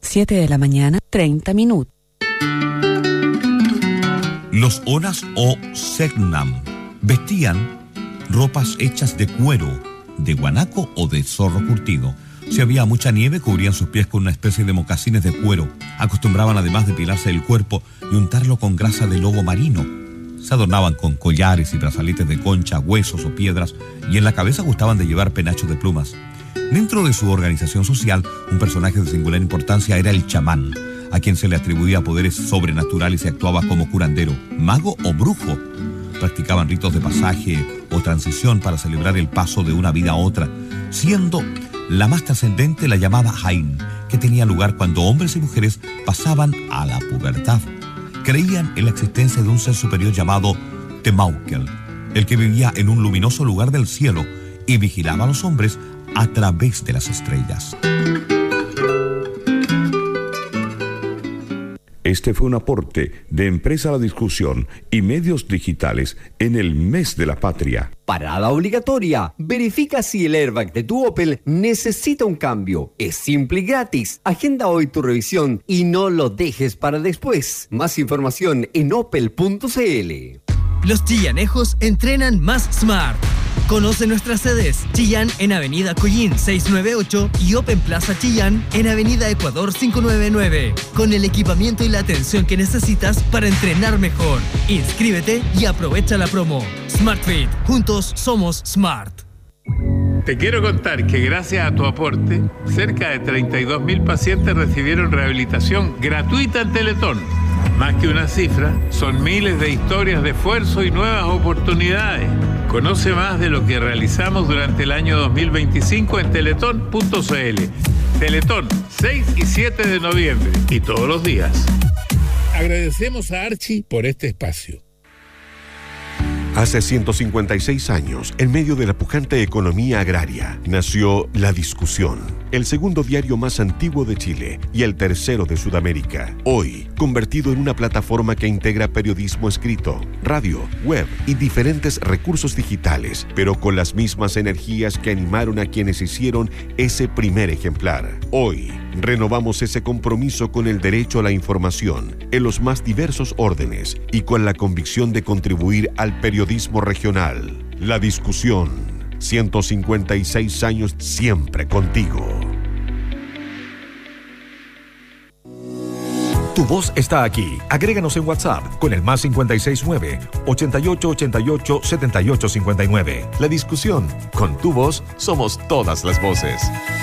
7:30 a.m. Los Onas o Segnam vestían ropas hechas de cuero, de guanaco o de zorro curtido. Si había mucha nieve, cubrían sus pies con una especie de mocasines de cuero. Acostumbraban además depilarse el cuerpo y untarlo con grasa de lobo marino. Se adornaban con collares y brazaletes de concha, huesos o piedras, y en la cabeza gustaban de llevar penachos de plumas. Dentro de su organización social, un personaje de singular importancia era el chamán, a quien se le atribuía poderes sobrenaturales y actuaba como curandero, mago o brujo. Practicaban ritos de pasaje o transición para celebrar el paso de una vida a otra, siendo la más trascendente la llamada Hain, que tenía lugar cuando hombres y mujeres pasaban a la pubertad. Creían en la existencia de un ser superior llamado Temaukel, el que vivía en un luminoso lugar del cielo y vigilaba a los hombres a través de las estrellas. Este fue un aporte de Empresa La Discusión y Medios Digitales en el Mes de la Patria. Parada obligatoria. Verifica si el airbag de tu Opel necesita un cambio. Es simple y gratis. Agenda hoy tu revisión y no lo dejes para después. Más información en opel.cl. Los chillanejos entrenan más smart. Conoce nuestras sedes: Chillán en Avenida Collín 698 y Open Plaza Chillán en Avenida Ecuador 599, con el equipamiento y la atención que necesitas para entrenar mejor. Inscríbete y aprovecha la promo. SmartFit, juntos somos smart. Te quiero contar que gracias a tu aporte, cerca de 32.000 pacientes recibieron rehabilitación gratuita en Teletón. Más que una cifra, son miles de historias de esfuerzo y nuevas oportunidades. Conoce más de lo que realizamos durante el año 2025 en teletón.cl. Teletón, 6 y 7 de noviembre y todos los días. Agradecemos a Archie por este espacio. Hace 156 años, en medio de la pujante economía agraria, nació La Discusión, el segundo diario más antiguo de Chile y el tercero de Sudamérica. Hoy, convertido en una plataforma que integra periodismo escrito, radio, web y diferentes recursos digitales, pero con las mismas energías que animaron a quienes hicieron ese primer ejemplar. Hoy, renovamos ese compromiso con el derecho a la información en los más diversos órdenes y con la convicción de contribuir al periodismo regional. La Discusión, 156 años siempre contigo. Tu voz está aquí. Agréganos en WhatsApp con el más 569-8888-7859. La Discusión. Con tu voz somos todas las voces.